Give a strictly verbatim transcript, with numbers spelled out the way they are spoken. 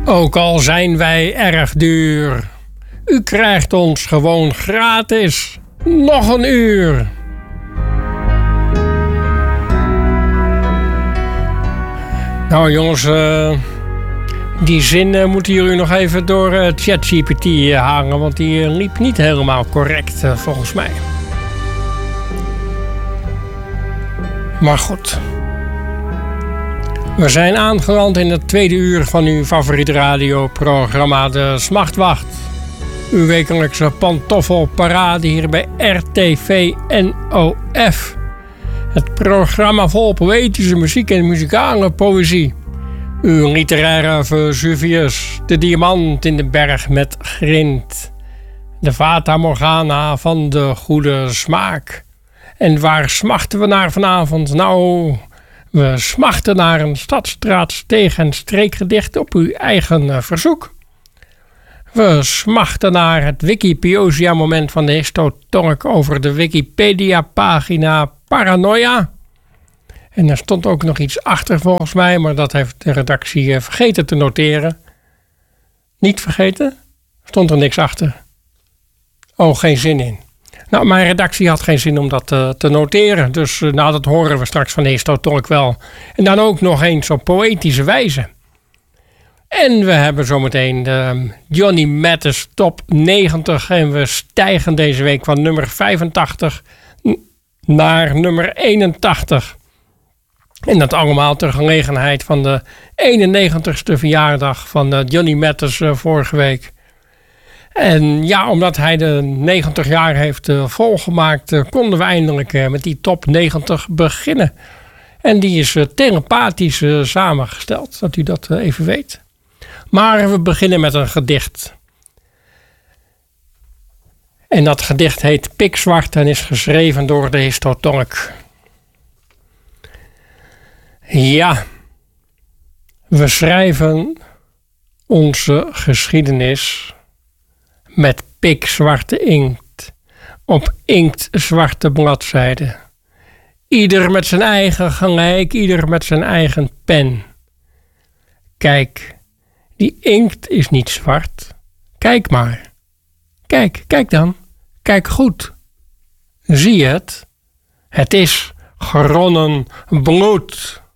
Ook al zijn wij erg duur, u krijgt ons gewoon gratis nog een uur. Nou jongens, uh, die zin uh, moeten jullie nog even door uh, ChatGPT uh, hangen, want die uh, liep niet helemaal correct uh, volgens mij. Maar goed. We zijn aangeland in het tweede uur van uw favoriete radioprogramma De Smachtwacht. Uw wekelijkse pantoffelparade hier bij R T V N O F. Het programma vol poëtische muziek en muzikale poëzie. Uw literaire Vesuvius, de diamant in de berg met grind. De Fata Morgana van de goede smaak. En waar smachten we naar vanavond? Nou, we smachten naar een stadstraat, steeg en streekgedicht op uw eigen verzoek. We smachten naar het Wikipedia-moment van de Histotonk over de Wikipedia-pagina Paranoia. En er stond ook nog iets achter volgens mij, maar dat heeft de redactie vergeten te noteren. Niet vergeten? Stond er niks achter. Oh, geen zin in. Nou, mijn redactie had geen zin om dat te, te noteren. Dus uh, nou, dat horen we straks van de Histotonk wel. En dan ook nog eens op poëtische wijze. En we hebben zometeen de Johnny Mathis top negentig. En we stijgen deze week van nummer vijfentachtig naar nummer eenentachtig. En dat allemaal ter gelegenheid van de eenennegentigste verjaardag van Johnny Mathis uh, vorige week. En ja, omdat hij de negentig jaar heeft uh, volgemaakt, uh, konden we eindelijk uh, met die top negentig beginnen. En die is uh, telepathisch uh, samengesteld, dat u dat uh, even weet. Maar we beginnen met een gedicht. En dat gedicht heet Pikzwart en is geschreven door de Histotonk. Ja, we schrijven onze geschiedenis met pikzwarte inkt op inktzwarte bladzijden. Ieder met zijn eigen gelijk, ieder met zijn eigen pen. Kijk, die inkt is niet zwart. Kijk maar. Kijk, kijk dan. Kijk goed. Zie je het? Het is geronnen bloed.